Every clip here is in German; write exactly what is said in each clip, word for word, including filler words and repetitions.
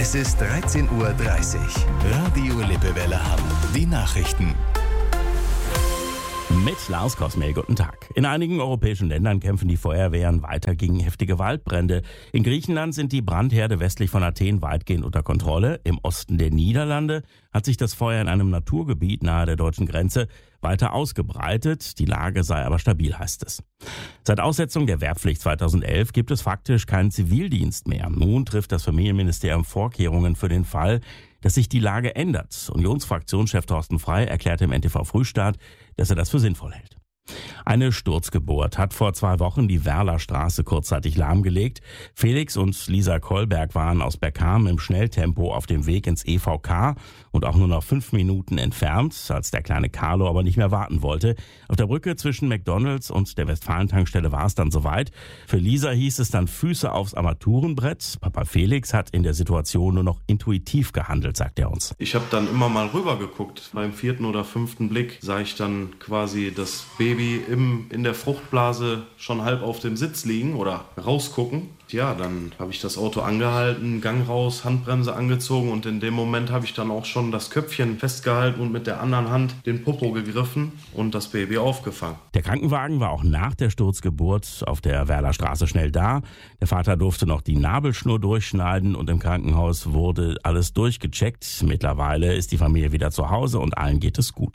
Es ist dreizehn Uhr dreißig. Radio Lippewelle Hamm. Die Nachrichten. Mit Lars Kosmel, guten Tag. In einigen europäischen Ländern kämpfen die Feuerwehren weiter gegen heftige Waldbrände. In Griechenland sind die Brandherde westlich von Athen weitgehend unter Kontrolle. Im Osten der Niederlande hat sich das Feuer in einem Naturgebiet nahe der deutschen Grenze weiter ausgebreitet. Die Lage sei aber stabil, heißt es. Seit Aussetzung der Wehrpflicht zweitausendelf gibt es faktisch keinen Zivildienst mehr. Nun trifft das Familienministerium Vorkehrungen für den Fall, dass sich die Lage ändert. Unionsfraktionschef Thorsten Frey erklärte im N T V Frühstart, dass er das für sinnvoll hält. Eine Sturzgeburt hat vor zwei Wochen die Werler-Straße kurzzeitig lahmgelegt. Felix und Lisa Kolberg waren aus Bergkamen im Schnelltempo auf dem Weg ins E V K und auch nur noch fünf Minuten entfernt, als der kleine Carlo aber nicht mehr warten wollte. Auf der Brücke zwischen McDonalds und der Westfalen-Tankstelle war es dann soweit. Für Lisa hieß es dann Füße aufs Armaturenbrett. Papa Felix hat in der Situation nur noch intuitiv gehandelt, sagt er uns. Ich habe dann immer mal rüber geguckt. Beim vierten oder fünften Blick sah ich dann quasi das Baby im, in der Fruchtblase schon halb auf dem Sitz liegen oder rausgucken. Ja, dann habe ich das Auto angehalten, Gang raus, Handbremse angezogen und in dem Moment habe ich dann auch schon das Köpfchen festgehalten und mit der anderen Hand den Popo gegriffen und das Baby aufgefangen. Der Krankenwagen war auch nach der Sturzgeburt auf der Werler-Straße schnell da. Der Vater durfte noch die Nabelschnur durchschneiden und im Krankenhaus wurde alles durchgecheckt. Mittlerweile ist die Familie wieder zu Hause und allen geht es gut.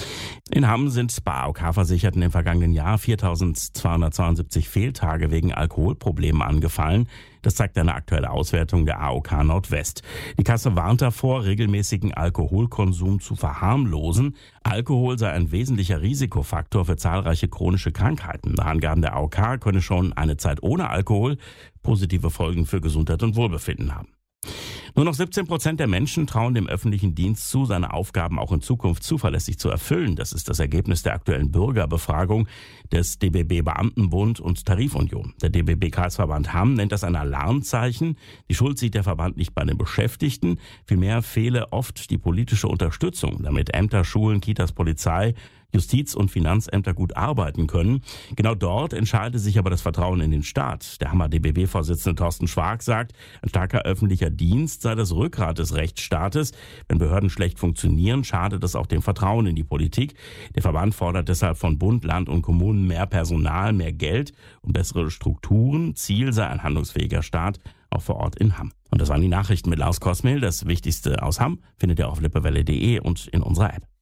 In Hamm sind bei A O K-Versicherten im vergangenen Jahr viertausendzweihundertzweiundsiebzig Fehltage wegen Alkoholproblemen angefallen. Das zeigt eine aktuelle Auswertung der A O K Nordwest. Die Kasse warnt davor, regelmäßigen Alkoholkonsum zu verharmlosen. Alkohol sei ein wesentlicher Risikofaktor für zahlreiche chronische Krankheiten. Nach Angaben der A O K könne schon eine Zeit ohne Alkohol positive Folgen für Gesundheit und Wohlbefinden haben. Nur noch siebzehn Prozent der Menschen trauen dem öffentlichen Dienst zu, seine Aufgaben auch in Zukunft zuverlässig zu erfüllen. Das ist das Ergebnis der aktuellen Bürgerbefragung des D B B Beamtenbund und Tarifunion. Der D B B Kreisverband Hamm nennt das ein Alarmzeichen. Die Schuld sieht der Verband nicht bei den Beschäftigten. Vielmehr fehle oft die politische Unterstützung, damit Ämter, Schulen, Kitas, Polizei, Justiz- und Finanzämter gut arbeiten können. Genau dort entscheide sich aber das Vertrauen in den Staat. Der Hammer D B B-Vorsitzende Thorsten Schwark sagt, ein starker öffentlicher Dienst sei das Rückgrat des Rechtsstaates. Wenn Behörden schlecht funktionieren, schadet das auch dem Vertrauen in die Politik. Der Verband fordert deshalb von Bund, Land und Kommunen mehr Personal, mehr Geld und bessere Strukturen. Ziel sei ein handlungsfähiger Staat, auch vor Ort in Hamm. Und das waren die Nachrichten mit Lars Kosmel. Das Wichtigste aus Hamm findet ihr auf lippewelle punkt de und in unserer App.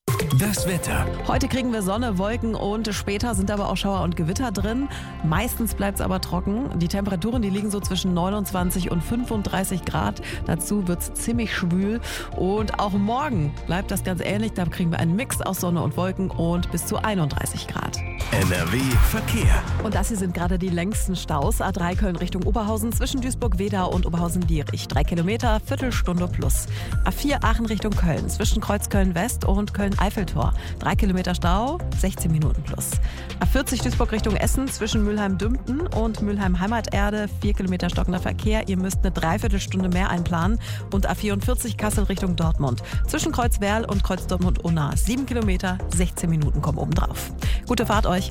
Das Wetter. Heute kriegen wir Sonne, Wolken und später sind aber auch Schauer und Gewitter drin. Meistens bleibt es aber trocken. Die Temperaturen, die liegen so zwischen neunundzwanzig und fünfunddreißig Grad. Dazu wird es ziemlich schwül. Und auch morgen bleibt das ganz ähnlich. Da kriegen wir einen Mix aus Sonne und Wolken und bis zu einunddreißig Grad. N R W Verkehr. Und das hier sind gerade die längsten Staus. A drei Köln Richtung Oberhausen zwischen Duisburg-Wedau und Oberhausen-Dierich. Drei Kilometer, Viertelstunde plus. A vier Aachen Richtung Köln zwischen Kreuzköln West und Köln-Eiffeltor. Drei Kilometer Stau, sechzehn Minuten plus. A vierzig Duisburg Richtung Essen zwischen Mülheim-Dümpten und Mülheim-Heimaterde. Vier Kilometer stockender Verkehr. Ihr müsst eine Dreiviertelstunde mehr einplanen. Und A vierundvierzig Kassel Richtung Dortmund. Zwischen Kreuzwerl und Kreuz Dortmund-Unna. Sieben Kilometer, sechzehn Minuten kommen obendrauf. Gute Fahrt euch.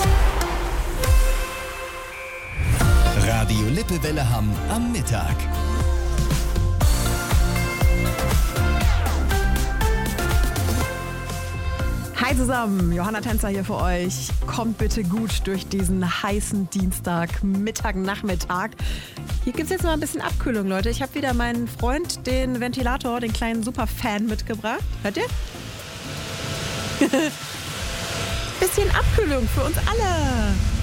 Radio Lippewelle Hamm am Mittag. Hi zusammen, Johanna Tänzer hier für euch. Kommt bitte gut durch diesen heißen Dienstag, Mittag, Nachmittag. Hier gibt es jetzt noch ein bisschen Abkühlung, Leute. Ich habe wieder meinen Freund, den Ventilator, den kleinen Superfan mitgebracht. Hört ihr? Bisschen Abkühlung für uns alle.